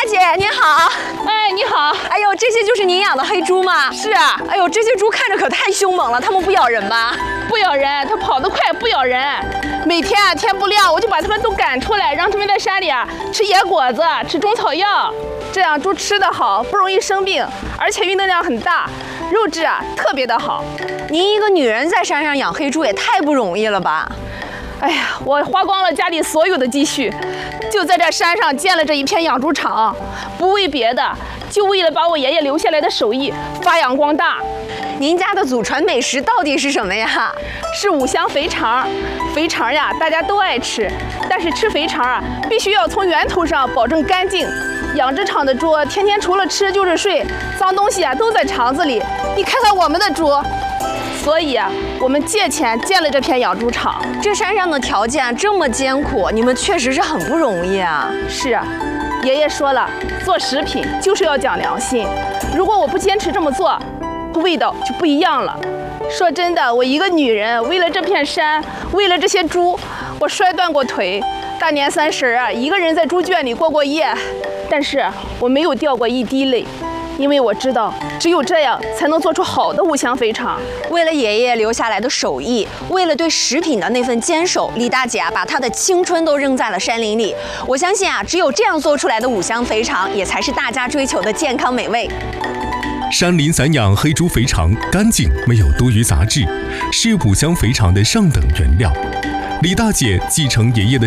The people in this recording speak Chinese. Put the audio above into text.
姐您好。 哎，你好。 哎呦，这些就是您养的黑猪吗？ 是啊。 哎呦，这些猪看着可太凶猛了，它们不咬人吧？ 不咬人，它跑得快，不咬人。每天天不亮我就把它们都赶出来，让它们在山里吃野果子，吃中草药，这样猪吃得好，不容易生病，而且运动量很大，肉质特别的好。 您一个女人在山上养黑猪也太不容易了吧？ 哎呀，我花光了家里所有的积蓄，就在这山上建了这一片养猪场，不为别的，就为了把我爷爷留下来的手艺发扬光大。 您家的祖传美食到底是什么呀？ 是五香肥肠。肥肠大家都爱吃，但是吃肥肠必须要从源头上保证干净。养殖场的猪天天除了吃就是睡，脏东西都在肠子里。你看看我们的猪。所以我们借钱建了这片养猪场。 这山上的条件这么艰苦，你们确实是很不容易啊。 是，爷爷说了，做食品就是要讲良心。如果我不坚持这么做，味道就不一样了。说真的，我一个女人为了这片山，为了这些猪，我摔断过腿。大年30一个人在猪圈里过过夜，但是我没有掉过一滴泪。因为我知道，只有这样才能做出好的五香肥肠。 为了爷爷留下来的手艺，为了对食品的那份坚守，李大姐把她的青春都扔在了山林里。我相信只有这样做出来的五香肥肠，也才是大家追求的健康美味。 山林散养黑猪肥肠，干净没有多余杂质，是五香肥肠的上等原料。李大姐继承爷爷的